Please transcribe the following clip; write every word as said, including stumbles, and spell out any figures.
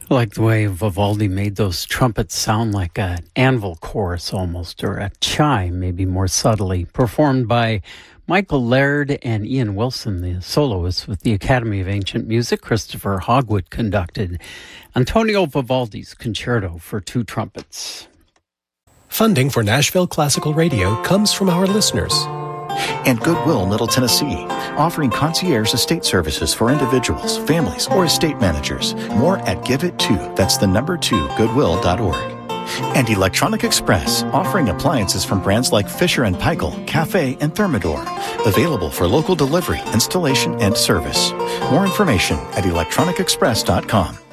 I like the way Vivaldi made those trumpets sound like an anvil chorus almost, or a chime, maybe more subtly, performed by Michael Laird and Ian Wilson, the soloists with the Academy of Ancient Music. Christopher Hogwood conducted Antonio Vivaldi's Concerto for Two Trumpets. Funding for Nashville Classical Radio comes from our listeners. And Goodwill Middle Tennessee, offering concierge estate services for individuals, families, or estate managers. More at give it two, that's the number two, goodwill dot org. And Electronic Express, offering appliances from brands like Fisher and Paykel, Cafe, and Thermador. Available for local delivery, installation, and service. More information at electronic express dot com.